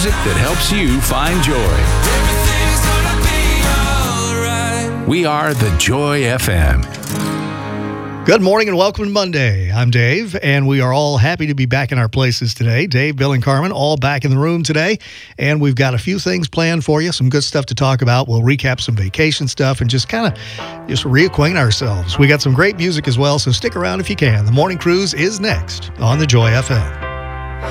music that helps you find joy. We are the Joy FM. Good morning and welcome to Monday. I'm Dave, and we are all happy to be back in our places today. Dave, Bill, and Carmen all back in the room today, and we've got a few things planned for you, some good stuff to talk about. We'll recap some vacation stuff and just reacquaint ourselves. We got some great music as well, so stick around if you can. The Morning Cruise is next on the Joy FM.